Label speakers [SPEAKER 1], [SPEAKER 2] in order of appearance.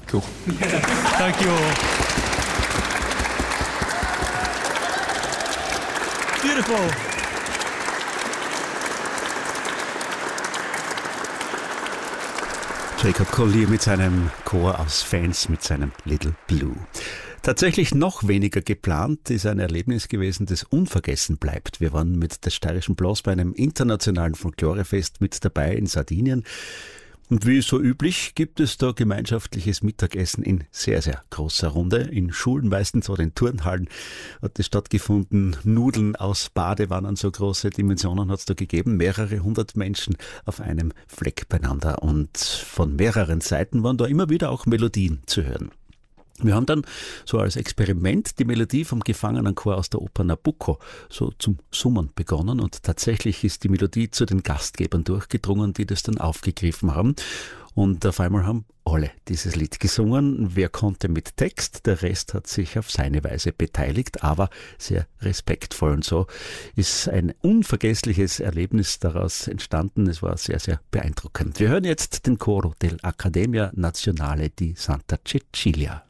[SPEAKER 1] Cool.
[SPEAKER 2] Thank you all. Beautiful.
[SPEAKER 3] Jacob Collier mit seinem Chor aus Fans, mit seinem Little Blue. Tatsächlich noch weniger geplant ist ein Erlebnis gewesen, das unvergessen bleibt. Wir waren mit der Steirischen Blas bei einem internationalen Folklorefest mit dabei in Sardinien. Und wie so üblich gibt es da gemeinschaftliches Mittagessen in sehr, sehr großer Runde. In Schulen meistens oder in Turnhallen hat es stattgefunden. Nudeln aus Badewannen, so große Dimensionen hat es da gegeben. Mehrere hundert Menschen auf einem Fleck beieinander. Und von mehreren Seiten waren da immer wieder auch Melodien zu hören. Wir haben dann so als Experiment die Melodie vom Gefangenenchor aus der Oper Nabucco so zum Summen begonnen und tatsächlich ist die Melodie zu den Gastgebern durchgedrungen, die das dann aufgegriffen haben. Und auf einmal haben alle dieses Lied gesungen. Wer konnte mit Text, der Rest hat sich auf seine Weise beteiligt, aber sehr respektvoll. Und so ist ein unvergessliches Erlebnis daraus entstanden. Es war sehr, sehr beeindruckend. Wir hören jetzt den Coro dell'Accademia Nazionale di Santa Cecilia.